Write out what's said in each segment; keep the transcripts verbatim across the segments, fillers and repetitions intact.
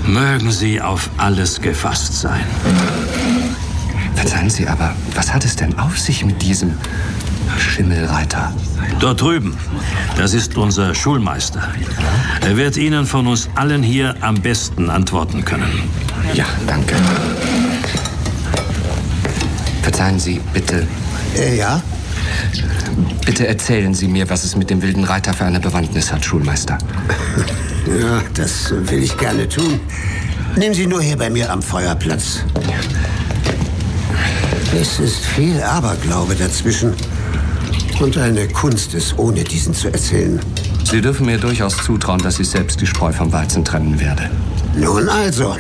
Mögen Sie auf alles gefasst sein. Verzeihen Sie, aber was hat es denn auf sich mit diesem Schimmelreiter? Dort drüben, das ist unser Schulmeister. Er wird Ihnen von uns allen hier am besten antworten können. Ja, danke. Verzeihen Sie, bitte. Äh, ja? Bitte erzählen Sie mir, was es mit dem wilden Reiter für eine Bewandtnis hat, Schulmeister. Ja, das will ich gerne tun. Nehmen Sie nur hier bei mir am Feuerplatz. Es ist viel Aberglaube dazwischen. Und eine Kunst, es ohne diesen zu erzählen. Sie dürfen mir durchaus zutrauen, dass ich selbst die Spreu vom Weizen trennen werde. Nun also.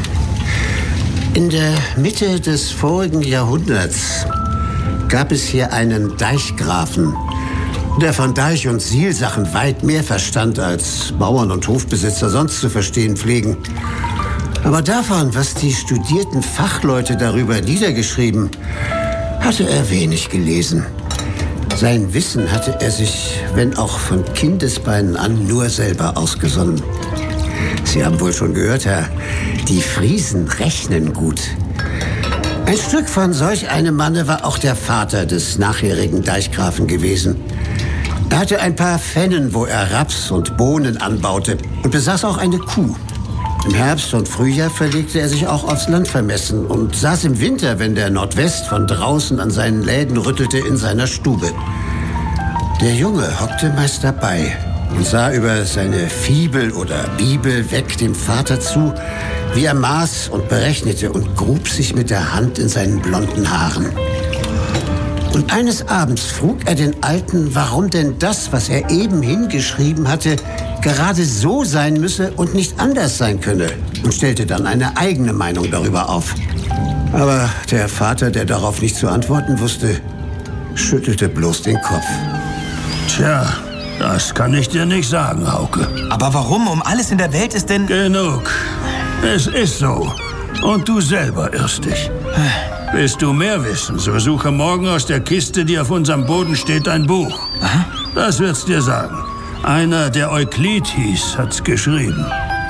In der Mitte des vorigen Jahrhunderts gab es hier einen Deichgrafen, der von Deich- und Sielsachen weit mehr verstand, als Bauern und Hofbesitzer sonst zu verstehen pflegen. Aber davon, was die studierten Fachleute darüber niedergeschrieben, hatte er wenig gelesen. Sein Wissen hatte er sich, wenn auch von Kindesbeinen an, nur selber ausgesonnen. Sie haben wohl schon gehört, Herr, die Friesen rechnen gut. Ein Stück von solch einem Manne war auch der Vater des nachherigen Deichgrafen gewesen. Er hatte ein paar Fennen, wo er Raps und Bohnen anbaute und besaß auch eine Kuh. Im Herbst und Frühjahr verlegte er sich auch aufs Land vermessen und saß im Winter, wenn der Nordwest von draußen an seinen Läden rüttelte, in seiner Stube. Der Junge hockte meist dabei und sah über seine Fibel oder Bibel weg dem Vater zu, wie er maß und berechnete und grub sich mit der Hand in seinen blonden Haaren. Und eines Abends frug er den Alten, warum denn das, was er eben hingeschrieben hatte, gerade so sein müsse und nicht anders sein könne, und stellte dann eine eigene Meinung darüber auf. Aber der Vater, der darauf nicht zu antworten wusste, schüttelte bloß den Kopf. Tja, das kann ich dir nicht sagen, Hauke. Aber warum um alles in der Welt ist denn... Genug. Es ist so. Und du selber irrst dich. Willst du mehr wissen, so suche morgen aus der Kiste, die auf unserem Boden steht, ein Buch. Aha. Das wird's dir sagen. Einer, der Euklid hieß, hat's geschrieben.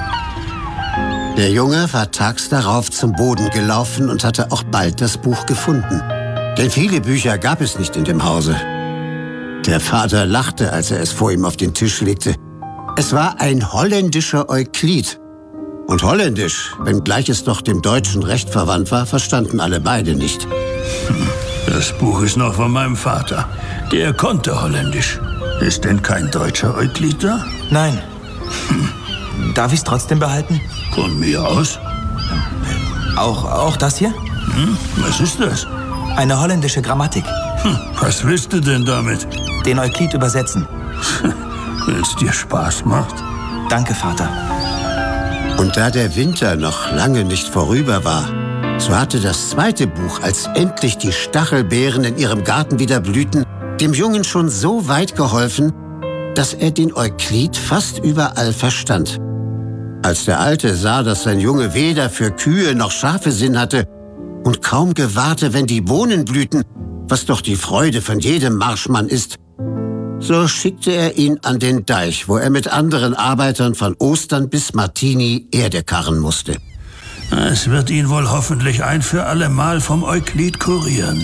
Der Junge war tags darauf zum Boden gelaufen und hatte auch bald das Buch gefunden. Denn viele Bücher gab es nicht in dem Hause. Der Vater lachte, als er es vor ihm auf den Tisch legte. Es war ein holländischer Euklid. Und Holländisch, wenngleich es doch dem deutschen Recht verwandt war, verstanden alle beide nicht. Das Buch ist noch von meinem Vater. Der konnte Holländisch. Ist denn kein deutscher Euklid da? Nein. Hm. Darf ich es trotzdem behalten? Von mir aus. Auch, auch das hier? Hm? Was ist das? Eine holländische Grammatik. Hm. Was willst du denn damit? Den Euklid übersetzen. Wenn's dir Spaß macht. Danke, Vater. Und da der Winter noch lange nicht vorüber war, so hatte das zweite Buch, als endlich die Stachelbeeren in ihrem Garten wieder blühten, dem Jungen schon so weit geholfen, dass er den Euklid fast überall verstand. Als der Alte sah, dass sein Junge weder für Kühe noch Schafe Sinn hatte und kaum gewahrte, wenn die Bohnen blühten, was doch die Freude von jedem Marschmann ist, so schickte er ihn an den Deich, wo er mit anderen Arbeitern von Ostern bis Martini Erde karren musste. Es wird ihn wohl hoffentlich ein für alle Mal vom Euklid kurieren.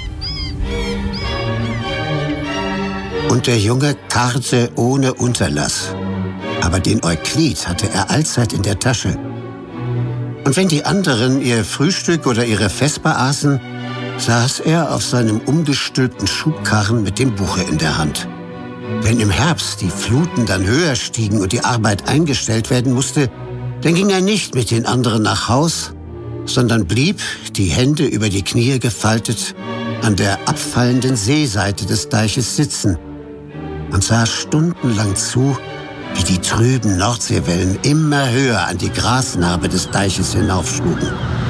Und der Junge karrte ohne Unterlass. Aber den Euklid hatte er allzeit in der Tasche. Und wenn die anderen ihr Frühstück oder ihre Vesper aßen, saß er auf seinem umgestülpten Schubkarren mit dem Buche in der Hand. Wenn im Herbst die Fluten dann höher stiegen und die Arbeit eingestellt werden musste, dann ging er nicht mit den anderen nach Haus, sondern blieb, die Hände über die Knie gefaltet, an der abfallenden Seeseite des Deiches sitzen und sah stundenlang zu, wie die trüben Nordseewellen immer höher an die Grasnarbe des Deiches hinaufschlugen.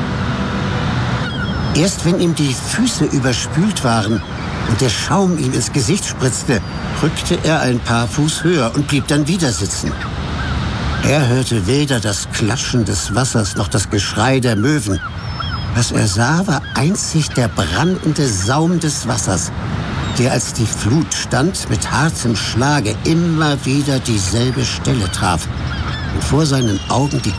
Erst wenn ihm die Füße überspült waren und der Schaum ihm ins Gesicht spritzte, rückte er ein paar Fuß höher und blieb dann wieder sitzen. Er hörte weder das Klatschen des Wassers noch das Geschrei der Möwen. Was er sah, war einzig der brandende Saum des Wassers, der, als die Flut stand, mit hartem Schlage immer wieder dieselbe Stelle traf und vor seinen Augen die